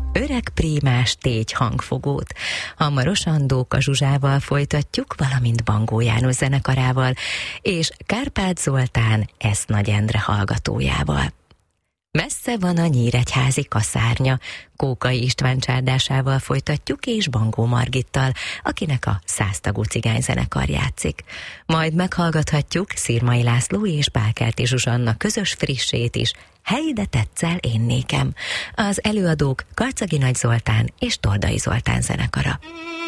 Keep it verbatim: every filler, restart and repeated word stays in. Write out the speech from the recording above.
öreg prímás tégy hangfogót. Hamarosan Dóka Zsuzsával folytatjuk, valamint Bangó János zenekarával, és Kárpát Zoltán Esz Nagy Endre hallgatójával. Messze van a nyíregyházi kaszárnya, Kókai István csárdásával folytatjuk, és Bangó Margittal, akinek a száztagú cigányzenekar játszik. Majd meghallgathatjuk Szirmai László és Pálkerti Zsuzsanna közös frissét is, Hely, de tetszel én nékem. Az előadók Karcagi Nagy Zoltán és Toldai Zoltán zenekara.